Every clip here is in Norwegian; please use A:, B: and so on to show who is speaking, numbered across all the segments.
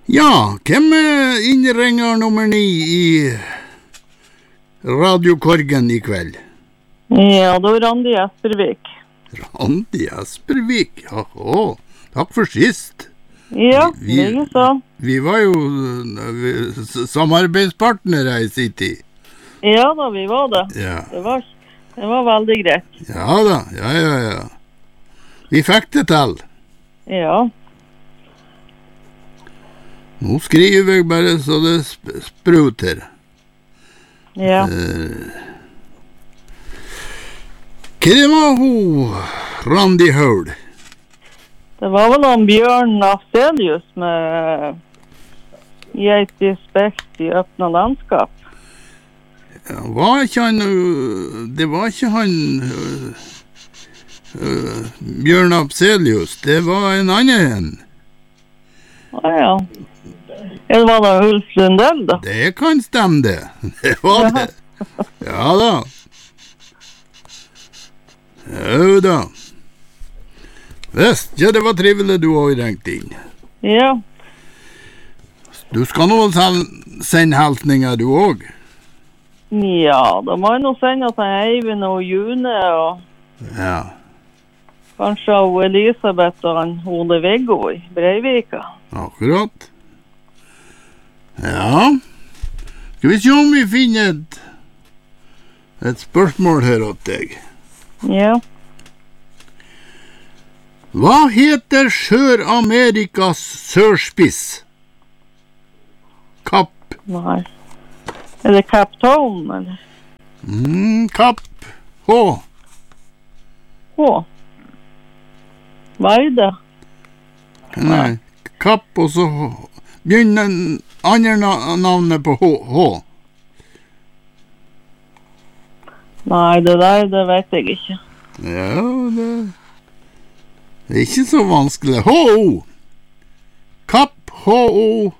A: Ja, hvem innringer nummer 9 i radiokorgen i kveld?
B: Ja, det var Randi Espervik.
A: Randi Espervik, jaha, takk for sist.
B: Ja, det så.
A: Vi var jo samarbeidspartnere i sin tid.
B: Ja da, vi var det.
A: Ja.
B: Det var veldig greit.
A: Ja da, ja. Vi fikk det til.
B: Ja.
A: Nå skriver jeg bare så det spruter.
B: Ja.
A: Hva det var hun, Randi Haul?
B: Det var vel han Bjørn Afzelius med Geit i spekt i øppna landskap.
A: Ja, var ikke han, det var ikke han Bjørn Afzelius, det var en annen.
B: Ja. Det var da Ulf Lundell da.
A: Det kan stemme det. Det var det. Ja da. Jo da. Visst, ja det var trivelig du har ringt inn.
B: Ja.
A: Du skal nå sende hilsninger du også?
B: Ja, da må jeg nå sende til Eivind og June og
A: Ja.
B: kanskje av Elisabeth og han Ole Viggo i Breivika.
A: Akkurat. Ja. Skal vi se om vi finner et spørsmål her åt deg.
B: Ja.
A: Hva heter Sør-Amerikas sørspiss? Kapp.
B: Nei. Er det Cape Town, eller?
A: Kapp. H.
B: H. Hva er det?
A: Nei. Kapp, og så begynner andre navnet på H.
B: Nei, det der, det vet jeg ikke.
A: Ja, det er ikke så vanskelig. H-O. Kapp, H-O.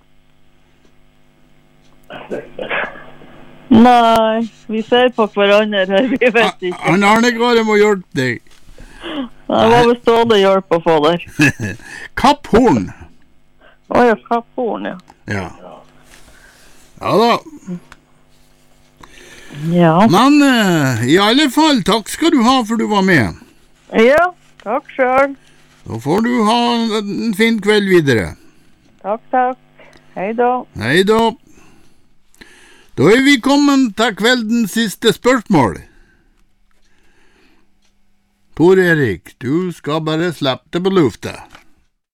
B: Nei, vi ser på hverandre her, vi vet ikke.
A: Han Arne-Gare må hjelpe deg.
B: Det var vel stående hjelp å få der.
A: Kapphorn.
B: Åja, Kapphorn, ja.
A: Ja. Ja da.
B: Ja.
A: Men i alle fall, takk skal du ha for du var med.
B: Ja, takk selv.
A: Da får du ha en fin kveld videre.
B: Takk. Hei da.
A: Hei da. Da er vi kommet til kveldens siste spørsmål. Tor Erik, du skal bare slippe det på lufta.